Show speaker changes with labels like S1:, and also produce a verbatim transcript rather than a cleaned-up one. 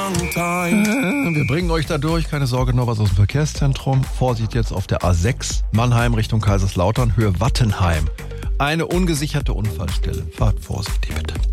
S1: long time.
S2: Wir bringen euch da durch, keine Sorge, noch was aus dem Verkehrszentrum. Vorsicht jetzt auf der A sechs, Mannheim Richtung Kaiserslautern, Höhe Wattenheim. Eine ungesicherte Unfallstelle. Fahrt vorsichtig bitte.